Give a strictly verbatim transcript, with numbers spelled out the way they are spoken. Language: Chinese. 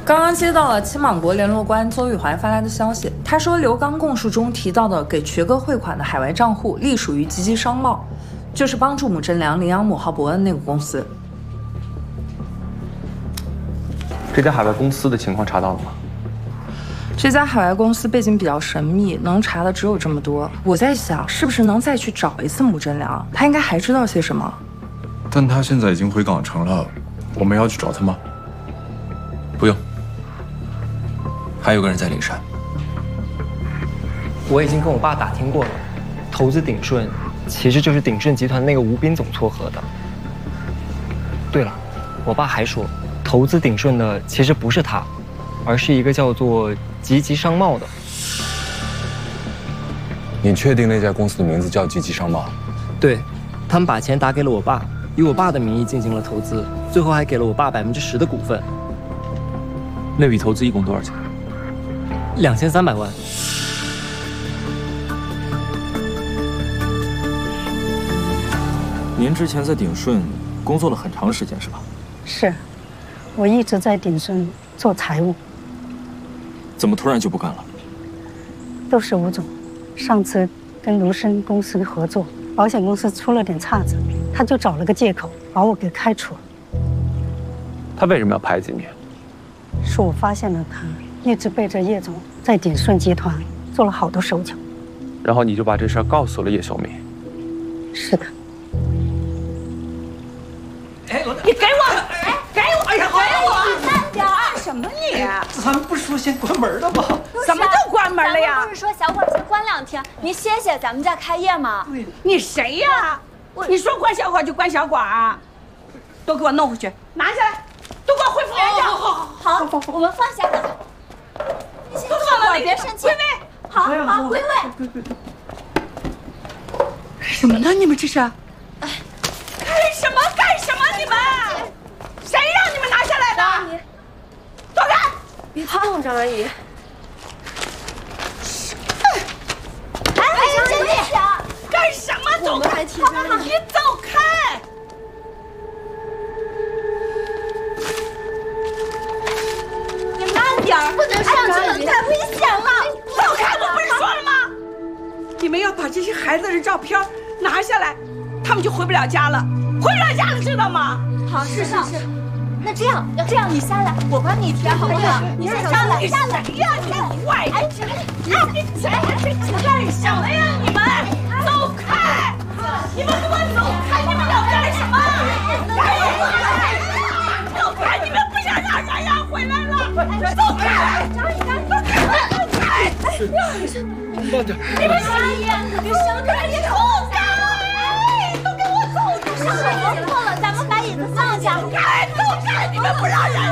刚刚接到了青芒国联络官邹玉环发来的消息，他说刘刚供述中提到的给瘸哥汇款的海外账户隶属于吉吉商贸，就是帮助母真良领养母号伯恩那个公司。 这家海外公司的情况查到了吗？ 这家海外公司背景比较神秘，能查的只有这么多。我在想，是不是能再去找一次母真良？他应该还知道些什么。 但他现在已经回港城了，我们要去找他吗？ 不用。还有个人在灵山。 我已经跟我爸打听过了，投资鼎顺其实就是鼎顺集团那个吴斌总撮合的。对了，我爸还说，投资鼎顺的其实不是他，而是一个叫做吉吉商贸的。 你确定那家公司的名字叫吉吉商贸？ 对，他们把钱打给了我爸，以我爸的名义进行了投资，最后还给了我爸百分之十的股份。 那笔投资一共多少钱？ 两千三百万。 您之前在鼎顺工作了很长时间，是吧？ 是，我一直在鼎顺做财务。 怎么突然就不干了？ 都是吴总，上次跟卢生公司合作，保险公司出了点岔子，他就找了个借口把我给开除了。 他为什么要排挤你？ 是我发现了他一直背着叶总在鼎顺集团做了好多手脚， 然后你就把这事儿告诉了叶小敏。 是的。 哎，你给我！哎，给我！哎呀，给我！ 慢点儿！什么你？ 咱们不是说先关门了吗？ 什么就关门了呀？ 咱们不是说小馆先关两天，您歇歇，咱们再开业吗？ 对，你谁呀？你说关小馆就关小馆啊？都给我弄回去，拿下来，都给我恢复原状。 好，好，好，我们放下他。你先放了，别生气。归位。好，好，归位。 什么呢？你们这是？干什么？干什么？你们？谁让你们拿下来的？ 阿姨， 躲开！ 别激动，张阿姨。 哎，张经理，干什么？走开！你走开！ 你慢点儿，不能上去，太危险了！ 走开！我不是说了吗？你们要把这些孩子的照片拿下来，他们就回不了家了。回不了家了，知道吗？ 好，是是是。那这样，这样你下来，我帮你填，好不好？你先上来，下来。 谁呀？你坏！哎，你你这干什么呀？你们走开！你们给我走开！你们要干什么？走开！你们不想让冉冉回来了？走开！张姨，张姨，走开！ 慢点。 你们阿姨，你生开！你走开！都给我走！ 是我错了，咱们把椅子放下。 走开！走开！你们不让冉